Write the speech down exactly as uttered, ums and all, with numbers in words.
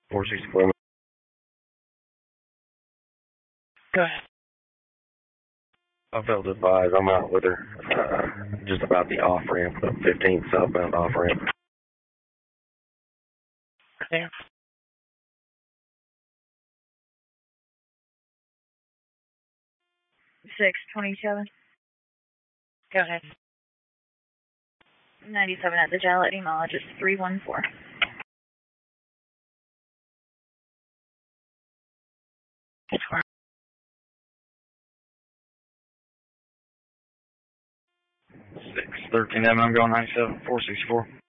four sixty-four. Go ahead. I failed to advise. I'm out with her. Uh, just about the off ramp, the fifteenth southbound off ramp. There. six twenty-seven. Go ahead. ninety-seven at the Jallet, mileage is three one four. It's where? six thirteen, I'm going ninety-seven, four sixty-four.